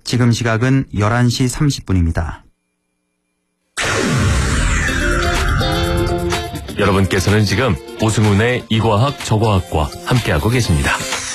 지금 시각은 11시 30분입니다. 여러분께서는 지금 오승훈의 이과학 저과학과 함께하고 계십니다.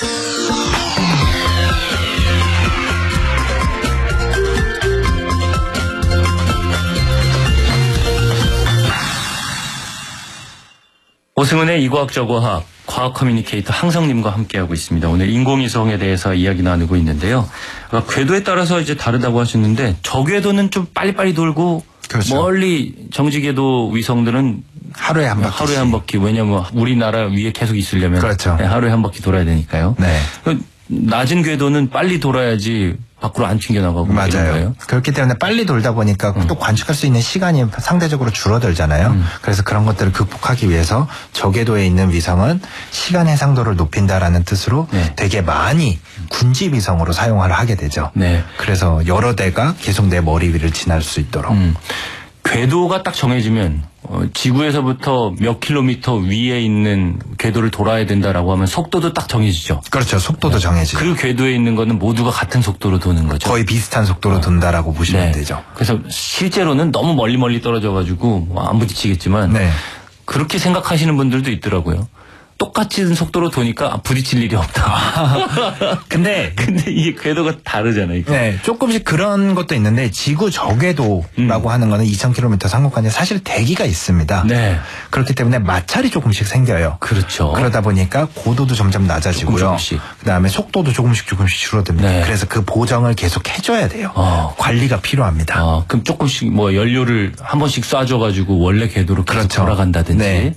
오승훈의 이과학 저과학 과학 커뮤니케이터 항성님과 함께하고 있습니다. 오늘 인공위성에 대해서 이야기 나누고 있는데요. 궤도에 따라서 이제 다르다고 하셨는데 저궤도는 좀 빨리빨리 돌고 그렇죠. 멀리 정지궤도 위성들은 하루에 한 바퀴. 왜냐면 우리나라 위에 계속 있으려면 그렇죠. 하루에 한 바퀴 돌아야 되니까요. 네. 낮은 궤도는 빨리 돌아야지 밖으로 안 튕겨나가고. 맞아요. 그렇기 때문에 빨리 돌다 보니까 또 관측할 수 있는 시간이 상대적으로 줄어들잖아요. 그래서 그런 것들을 극복하기 위해서 저궤도에 있는 위성은 시간 해상도를 높인다라는 뜻으로 되게 많이 군집 위성으로 사용을 하게 되죠. 네. 그래서 여러 대가 계속 내 머리 위를 지날 수 있도록. 궤도가 딱 정해지면 지구에서부터 몇 킬로미터 위에 있는 궤도를 돌아야 된다라고 하면 속도도 딱 정해지죠. 그렇죠. 속도도 정해지죠. 그 궤도에 있는 거는 모두가 같은 속도로 도는 거죠. 거의 비슷한 속도로 돈다라고 보시면 되죠. 그래서 실제로는 너무 멀리 떨어져가지고 안 부딪히겠지만 그렇게 생각하시는 분들도 있더라고요. 똑같은 속도로 도니까 부딪힐 일이 없다. 근데 이게 궤도가 다르잖아요. 네, 조금씩 그런 것도 있는데 지구 저궤도라고 하는 거는 2,000km 상공간에 사실 대기가 있습니다. 네. 그렇기 때문에 마찰이 조금씩 생겨요. 그렇죠. 그러다 보니까 고도도 점점 낮아지고요. 조금씩. 그다음에 속도도 조금씩 줄어듭니다. 네. 그래서 그 보정을 계속 해줘야 돼요. 관리가 필요합니다. 그럼 조금씩 뭐 연료를 한 번씩 쏴줘가지고 원래 궤도로 계속 돌아간다든지. 네.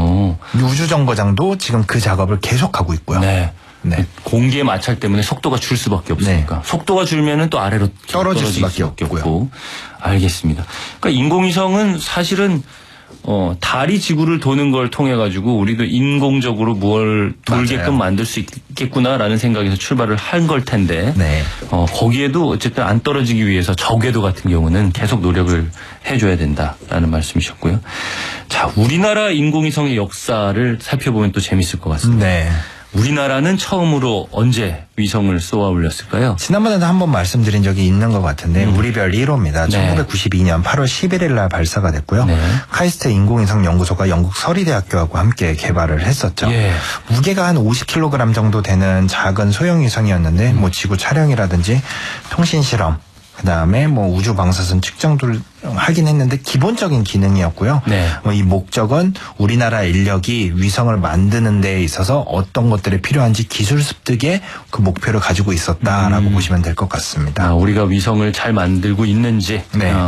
우주정거장도 지금 그 작업을 계속하고 있고요. 네. 공기의 마찰 때문에 속도가 줄 수밖에 없으니까. 속도가 줄면은 또 아래로 떨어질 수밖에 없고. 알겠습니다. 그러니까 인공위성은 사실은 달이 지구를 도는 걸 통해 가지고 우리도 인공적으로 뭘 돌게끔 만들 수 있겠구나라는 생각에서 출발을 한 걸 텐데 거기에도 어쨌든 안 떨어지기 위해서 저궤도 같은 경우는 계속 노력을 해줘야 된다라는 말씀이셨고요. 자, 우리나라 인공위성의 역사를 살펴보면 또 재밌을 것 같습니다. 우리나라는 처음으로 언제 위성을 쏘아 올렸을까요? 지난번에도 한번 말씀드린 적이 있는 것 같은데 우리별 1호입니다. 1992년 8월 11일 날 발사가 됐고요. 카이스트 인공위성 연구소가 영국 서리대학교하고 함께 개발을 했었죠. 무게가 한 50kg 정도 되는 작은 소형 위성이었는데 뭐 지구 촬영이라든지 통신 실험 그다음에 뭐 우주 방사선 측정도를 하긴 했는데 기본적인 기능이었고요. 이 목적은 우리나라 인력이 위성을 만드는 데 있어서 어떤 것들이 필요한지 기술 습득의 그 목표를 가지고 있었다라고 보시면 될 것 같습니다. 우리가 위성을 잘 만들고 있는지